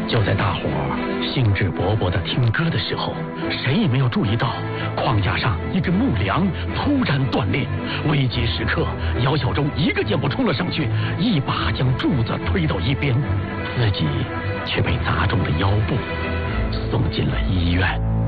就在大伙儿兴致勃勃地听歌的时候，谁也没有注意到框架上一根木梁突然断裂。危急时刻，姚小忠一个箭步冲了上去，一把将柱子推到一边，自己却被砸中了腰部，送进了医院。